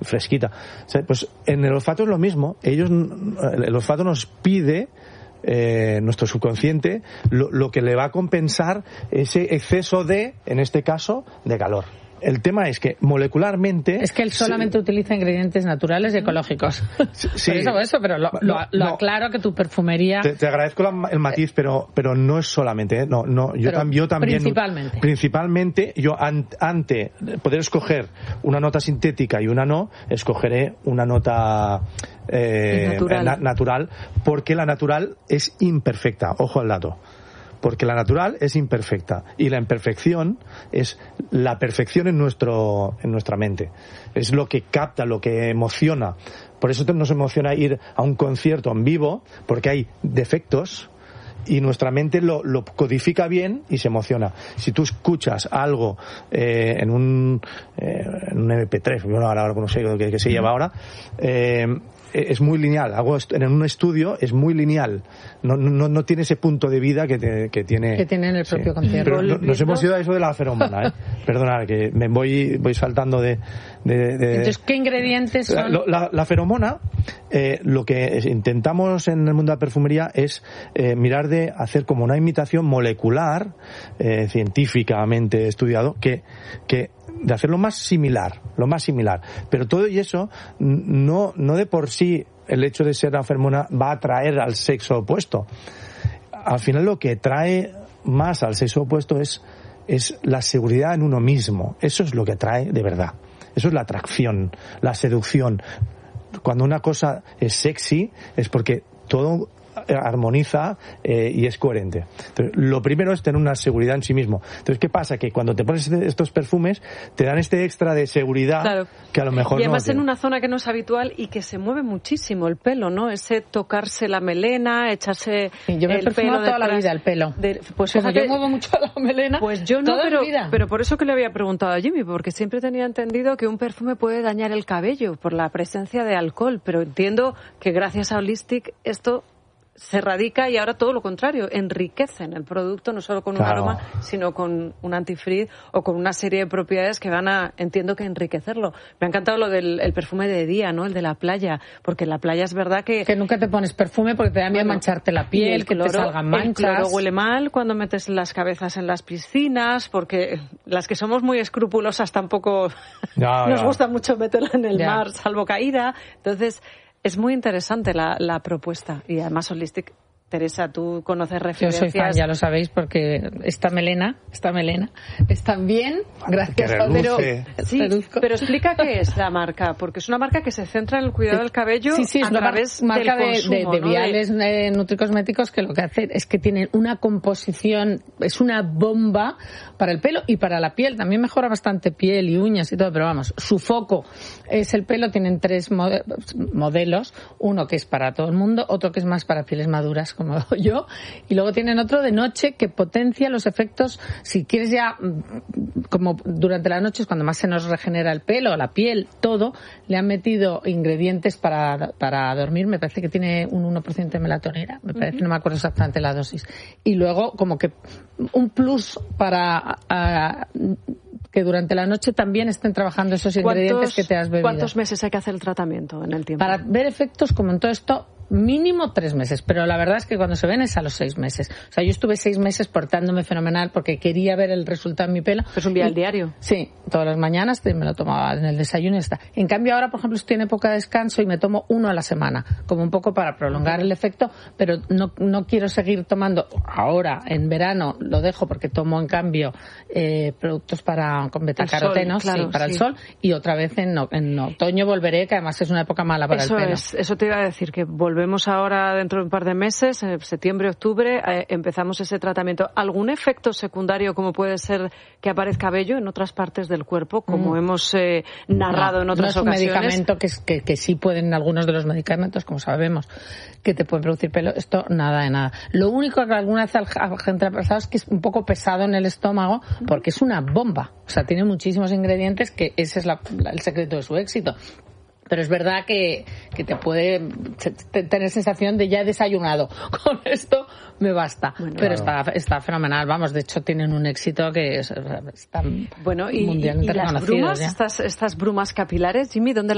fresquita. O sea, pues en el olfato es lo mismo. El olfato nos pide, nuestro subconsciente, lo que le va a compensar ese exceso en este caso, de calor. El tema es que molecularmente... Es que él solamente utiliza ingredientes naturales y ecológicos. Sí. Por eso, pero lo aclaro que tu perfumería... Te agradezco el matiz, pero no es solamente, yo también... Principalmente, yo ante poder escoger una nota sintética y una no, escogeré una nota natural, porque la natural es imperfecta, ojo al dato. Porque la natural es imperfecta y la imperfección es la perfección en nuestra mente. Es lo que capta, lo que emociona. Por eso nos emociona ir a un concierto en vivo, porque hay defectos y nuestra mente lo codifica bien y se emociona. Si tú escuchas algo en un MP3, bueno, ahora no sé qué se lleva ahora, es muy lineal. En un estudio es muy lineal. No tiene ese punto de vida que tiene en el propio concierto. Pero nos hemos ido a eso de la feromona, Perdonad, que me voy saltando de... Entonces, ¿qué ingredientes son? La feromona, lo que intentamos en el mundo de la perfumería es mirar de hacer como una imitación molecular, científicamente estudiado, que de hacer lo más similar, pero todo y eso no de por sí el hecho de ser la feromona va a atraer al sexo opuesto. Al final lo que trae más al sexo opuesto es la seguridad en uno mismo. Eso es lo que atrae de verdad. Eso es la atracción, la seducción. Cuando una cosa es sexy es porque todo armoniza y es coherente. Entonces, lo primero es tener una seguridad en sí mismo. Entonces, ¿qué pasa? Que cuando te pones estos perfumes te dan este extra de seguridad, claro, que a lo mejor y además en una zona que no es habitual y que se mueve muchísimo el pelo, ¿no? Ese tocarse la melena, echarse yo me el pelo toda la vida el pelo. Pues como fíjate, yo muevo mucho la melena, pues yo no, pero por eso que le había preguntado a Jimmy, porque siempre tenía entendido que un perfume puede dañar el cabello por la presencia de alcohol, pero entiendo que gracias a Holistic esto se radica y ahora todo lo contrario, enriquecen el producto no solo con un aroma, sino con un antifreeze o con una serie de propiedades que van a, entiendo que enriquecerlo. Me ha encantado lo del el perfume de día, ¿no? El de la playa, porque en la playa es verdad que nunca te pones perfume porque te da miedo mancharte la piel, que te salgan manchas. El cloro huele mal cuando metes las cabezas en las piscinas, porque las que somos muy escrupulosas tampoco nos gusta mucho meterla en el mar, salvo caída. Entonces, es muy interesante la propuesta y además Holistic, Teresa, tú conoces referencias. Yo soy fan, ya lo sabéis, porque esta melena es también gracias a pero explica qué es la marca, porque es una marca que se centra en el cuidado del cabello a través marca del consumo, de viales nutricosméticos que lo que hace es que tienen una composición, es una bomba para el pelo y para la piel, también mejora bastante piel y uñas y todo, pero vamos, su foco es el pelo, tienen 3 modelos, uno que es para todo el mundo, otro que es más para pieles maduras como yo, y luego tienen otro de noche que potencia los efectos, si quieres ya, como durante la noche es cuando más se nos regenera el pelo, la piel, todo, le han metido ingredientes para dormir, me parece que tiene un 1% de melatonina, me parece, no me acuerdo exactamente la dosis, y luego como que un plus para que durante la noche también estén trabajando esos ingredientes que te has bebido. ¿Cuántos meses hay que hacer el tratamiento en el tiempo? Para ver efectos como en todo esto, mínimo 3 meses, pero la verdad es que cuando se ven es a los 6 meses. O sea, yo estuve 6 meses portándome fenomenal porque quería ver el resultado en mi pelo. ¿Es un vial diario? Sí, todas las mañanas me lo tomaba en el desayuno y está. En cambio ahora, por ejemplo, estoy en época de descanso y me tomo 1 a la semana, como un poco para prolongar el efecto, pero no quiero seguir tomando. Ahora, en verano, lo dejo porque tomo en cambio productos con betacarotenos, para el sol, y otra vez en otoño volveré, que además es una época mala para el pelo. Eso te iba a decir, que volvemos ahora dentro de un par de meses, en septiembre, octubre, empezamos ese tratamiento. ¿Algún efecto secundario como puede ser que aparezca vello en otras partes del cuerpo, como hemos narrado en otras ocasiones? No es un medicamento que sí pueden, algunos de los medicamentos, como sabemos, que te pueden producir pelo. Esto nada de nada. Lo único que alguna vez a la gente ha pasado es que es un poco pesado en el estómago porque es una bomba. O sea, tiene muchísimos ingredientes que ese es el secreto de su éxito. Pero es verdad que te puede tener sensación de ya he desayunado. Con esto me basta. Bueno, pero está fenomenal. Vamos, de hecho tienen un éxito que está mundialmente reconocido. ¿Y las brumas, estas brumas capilares, Jimmy, dónde